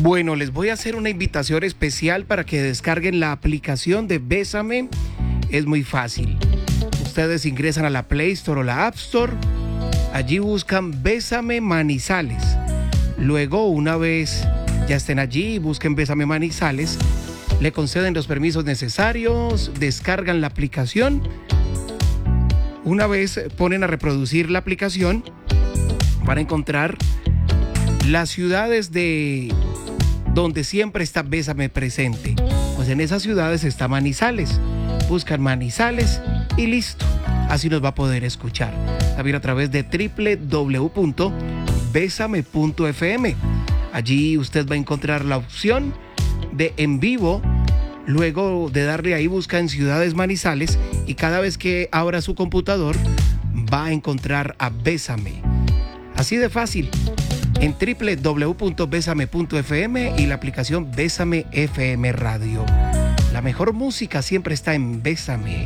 Bueno, les voy a hacer una invitación especial para que descarguen la aplicación de Bésame. Es muy fácil. Ustedes ingresan a la Play Store o la App Store. Allí buscan Bésame Manizales. Luego, una vez ya estén allí y busquen Bésame Manizales, le conceden los permisos necesarios, descargan la aplicación. Una vez ponen a reproducir la aplicación, van a encontrar las ciudades de donde siempre está Bésame presente. Pues en esas ciudades está Manizales. Buscan Manizales y listo. Así nos va a poder escuchar. También a través de www.besame.fm. Allí usted va a encontrar la opción de en vivo. Luego de darle ahí, busca en Ciudades Manizales y cada vez que abra su computador va a encontrar a Bésame. Así de fácil. En www.besame.fm y la aplicación Bésame FM Radio. La mejor música siempre está en Bésame.